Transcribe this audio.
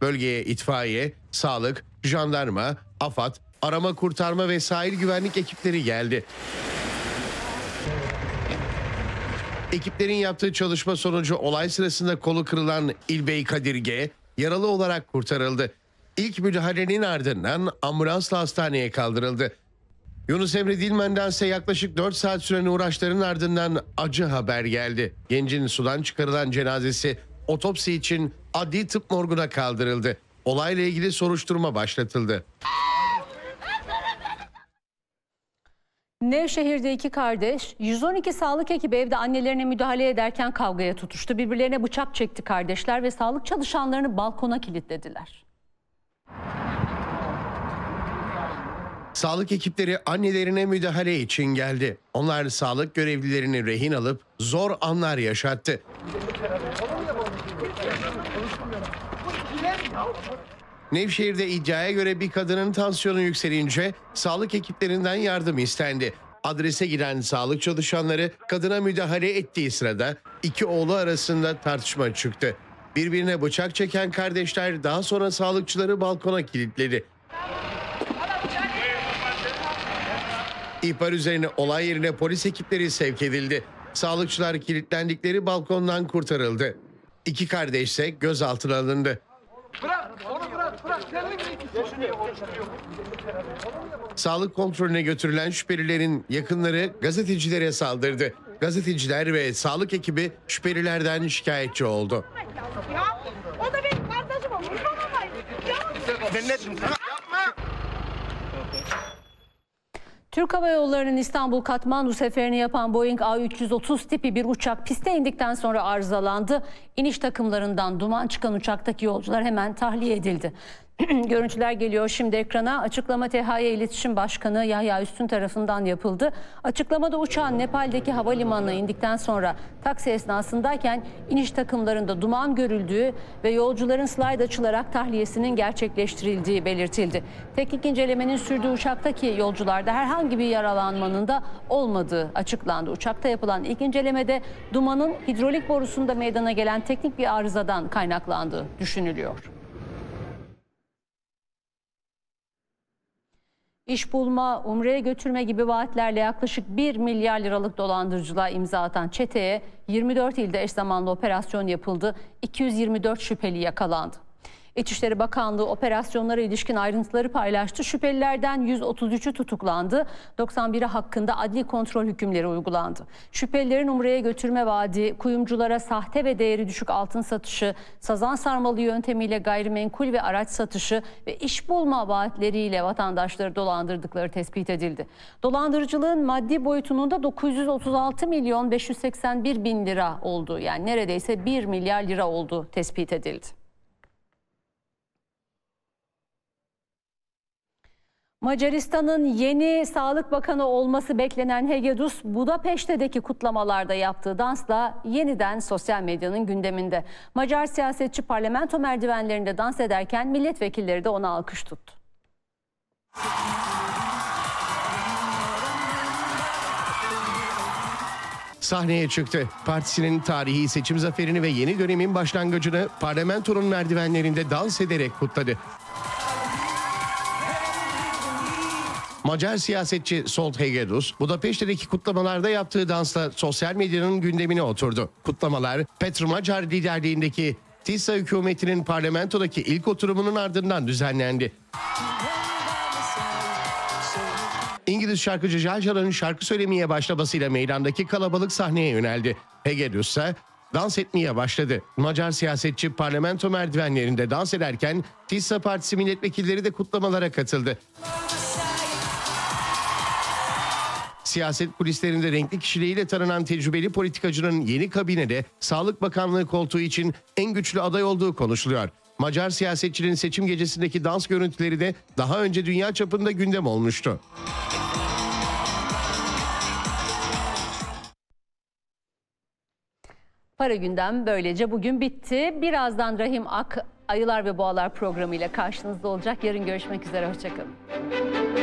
Bölgeye itfaiye, sağlık, jandarma, AFAD, arama kurtarma ve sahil güvenlik ekipleri geldi. Ekiplerin yaptığı çalışma sonucu olay sırasında kolu kırılan İlbey Kadir G yaralı olarak kurtarıldı. İlk müdahalenin ardından ambulansla hastaneye kaldırıldı. Yunus Emre Dilmen'den ise yaklaşık 4 saat süren uğraşların ardından acı haber geldi. Gencin sudan çıkarılan cenazesi otopsi için adli tıp morguna kaldırıldı. Olayla ilgili soruşturma başlatıldı. Nevşehir'de iki kardeş 112 sağlık ekibi evde annelerine müdahale ederken kavgaya tutuştu. Birbirlerine bıçak çekti kardeşler ve sağlık çalışanlarını balkona kilitlediler. Sağlık ekipleri annelerine müdahale için geldi. Onlar sağlık görevlilerini rehin alıp zor anlar yaşattı. Nevşehir'de iddiaya göre bir kadının tansiyonu yükselince sağlık ekiplerinden yardım istendi. Adrese giden sağlık çalışanları kadına müdahale ettiği sırada iki oğlu arasında tartışma çıktı. Birbirine bıçak çeken kardeşler daha sonra sağlıkçıları balkona kilitledi. İhbar üzerine olay yerine polis ekipleri sevk edildi. Sağlıkçılar kilitlendikleri balkondan kurtarıldı. İki kardeş ise gözaltına alındı. Sağlık kontrolüne götürülen şüphelilerin yakınları gazetecilere saldırdı. Gazeteciler ve sağlık ekibi şüphelilerden şikayetçi oldu. Ya, o da benim kardeşim olmuş. Türk Hava Yolları'nın İstanbul-Katmandu seferini yapan Boeing A330 tipi bir uçak piste indikten sonra arızalandı. İniş takımlarından duman çıkan uçaktaki yolcular hemen tahliye edildi. Görüntüler geliyor şimdi ekrana. Açıklama THY İletişim Başkanı Yahya Üstün tarafından yapıldı. Açıklamada uçağın Nepal'deki havalimanına indikten sonra taksi esnasındayken iniş takımlarında duman görüldüğü ve yolcuların slide açılarak tahliyesinin gerçekleştirildiği belirtildi. Teknik incelemenin sürdüğü uçaktaki yolcularda herhangi bir yaralanmanın da olmadığı açıklandı. Uçakta yapılan ilk incelemede dumanın hidrolik borusunda meydana gelen teknik bir arızadan kaynaklandığı düşünülüyor. İş bulma, umreye götürme gibi vaatlerle yaklaşık 1 milyar liralık dolandırıcılığa imza atan çeteye 24 ilde eş zamanlı operasyon yapıldı. 224 şüpheli yakalandı. İçişleri Bakanlığı operasyonlara ilişkin ayrıntıları paylaştı. Şüphelilerden 133'ü tutuklandı. 91'i hakkında adli kontrol hükümleri uygulandı. Şüphelilerin umreye götürme vaadi, kuyumculara sahte ve değeri düşük altın satışı, sazan sarmalı yöntemiyle gayrimenkul ve araç satışı ve iş bulma vaatleriyle vatandaşları dolandırdıkları tespit edildi. Dolandırıcılığın maddi boyutunun da 936 milyon 581 bin lira olduğu, yani neredeyse 1 milyar lira olduğu tespit edildi. Macaristan'ın yeni Sağlık Bakanı olması beklenen Hegedus, Budapeşte'deki kutlamalarda yaptığı dansla yeniden sosyal medyanın gündeminde. Macar siyasetçi parlamento merdivenlerinde dans ederken milletvekilleri de ona alkış tuttu. Sahneye çıktı. Partisinin tarihi seçim zaferini ve yeni dönemin başlangıcını parlamentonun merdivenlerinde dans ederek kutladı. Macar siyasetçi Zsolt Hegedus, Budapeşte'deki kutlamalarda yaptığı dansla sosyal medyanın gündemine oturdu. Kutlamalar, Petr Macar liderliğindeki TİSA hükümetinin parlamentodaki ilk oturumunun ardından düzenlendi. İngiliz şarkıcı Jaljal'ın şarkı söylemeye başlamasıyla meydandaki kalabalık sahneye yöneldi. Hegedus ise dans etmeye başladı. Macar siyasetçi parlamento merdivenlerinde dans ederken TİSA Partisi milletvekilleri de kutlamalara katıldı. Siyaset kulislerinde renkli kişiliğiyle tanınan tecrübeli politikacının yeni kabinede Sağlık Bakanlığı koltuğu için en güçlü aday olduğu konuşuluyor. Macar siyasetçinin seçim gecesindeki dans görüntüleri de daha önce dünya çapında gündem olmuştu. Para Gündem böylece bugün bitti. Birazdan Rahim Ak Ayılar ve Boğalar programıyla karşınızda olacak. Yarın görüşmek üzere. Hoşçakalın.